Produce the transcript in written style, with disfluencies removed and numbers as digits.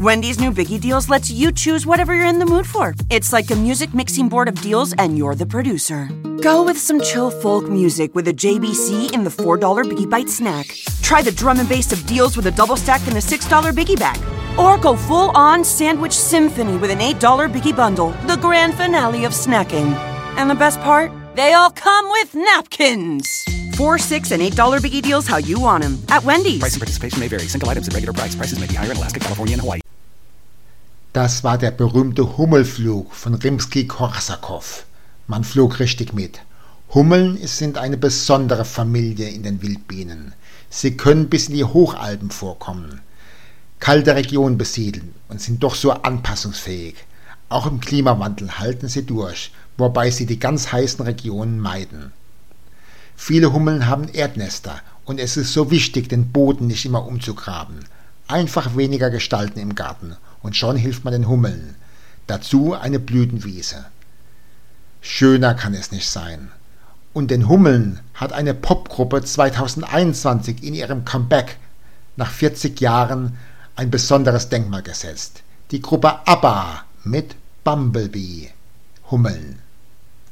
Wendy's new Biggie Deals lets you choose whatever you're in the mood for. It's like a music mixing board of deals and you're the producer. Go with some chill folk music with a JBC in the $4 Biggie Bite snack. Try the drum and bass of deals with a double stack in the $6 Biggie Bag. Or go full-on sandwich symphony with an $8 Biggie Bundle, the grand finale of snacking. And the best part? They all come with napkins. 4, 6, and $8 Biggie Deals how you want them at Wendy's. Price and participation may vary. Single items at regular price. Prices may be higher in Alaska, California, and Hawaii. Das war der berühmte Hummelflug von Rimsky-Korsakow. Man flog richtig mit. Hummeln sind eine besondere Familie in den Wildbienen. Sie können bis in die Hochalpen vorkommen, kalte Regionen besiedeln und sind doch so anpassungsfähig. Auch im Klimawandel halten sie durch, wobei sie die ganz heißen Regionen meiden. Viele Hummeln haben Erdnester und es ist so wichtig, den Boden nicht immer umzugraben. Einfach weniger gestalten im Garten und schon hilft man den Hummeln. Dazu eine Blütenwiese. Schöner kann es nicht sein. Und den Hummeln hat eine Popgruppe 2021 in ihrem Comeback nach 40 Jahren ein besonderes Denkmal gesetzt. Die Gruppe ABBA mit Bumblebee. Hummeln.